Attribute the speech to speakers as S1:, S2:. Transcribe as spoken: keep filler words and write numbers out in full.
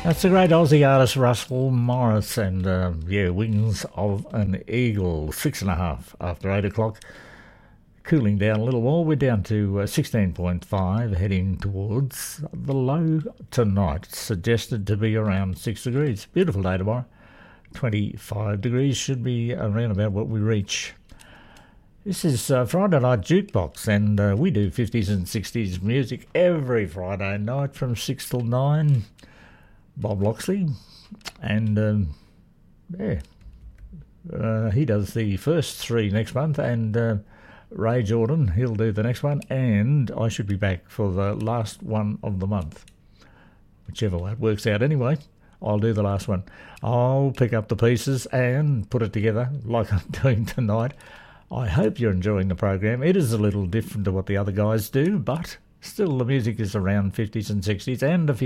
S1: That's the great Aussie artist Russell Morris and, uh, yeah, Wings of an Eagle. Six and a half after eight o'clock. Cooling down a little more. We're down to uh, sixteen point five, heading towards the low tonight. Suggested to be around six degrees. Beautiful day tomorrow. twenty-five degrees should be around about what we reach. This is uh, Friday Night Jukebox, and uh, we do fifties and sixties music every Friday night from six till nine. Bob Loxley, and um, yeah, uh, he does the first three next month, and uh, Ray Jordan, he'll do the next one, and I should be back for the last one of the month. Whichever way it works out anyway, I'll do the last one. I'll pick up the pieces and put it together like I'm doing tonight. I hope you're enjoying the program. It is a little different to what the other guys do, but still the music is around fifties and sixties and a few